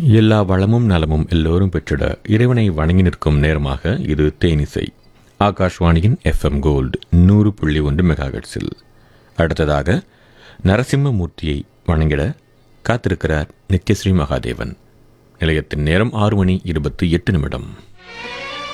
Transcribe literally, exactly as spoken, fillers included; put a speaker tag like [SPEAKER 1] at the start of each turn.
[SPEAKER 1] எல்லா வளமும் நலமும் எல்லோரும் பெற்றிட இறைவனை வணங்கி நிற்கும் நேரமாக இது தேனிசை. ஆகாஷ்வாணியின் எஃப்எம் கோல்டு நூறு புள்ளி ஒன்று மெகாஹெர்ட்ஸில். அடுத்ததாக நரசிம்மமூர்த்தியை வணங்கிட காத்திருக்கிறார் நித்யஸ்ரீ மகாதேவன். நிலையத்தின் நேரம் ஆறு மணி இருபத்தி எட்டு நிமிடம்.